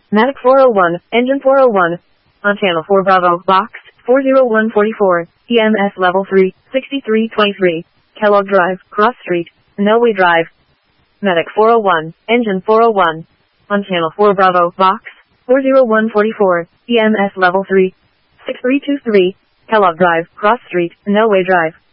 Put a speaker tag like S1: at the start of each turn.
S1: Medic 401, Engine 401. On Channel 4 Bravo, Box 40144, EMS Level 3, 6323, Kellogg Drive, Cross Street, Nelway Drive. Medic 401, Engine 401. On Channel 4 Bravo, Box 40144, EMS Level 3, 6323, Kellogg Drive, Cross Street, Nelway Drive.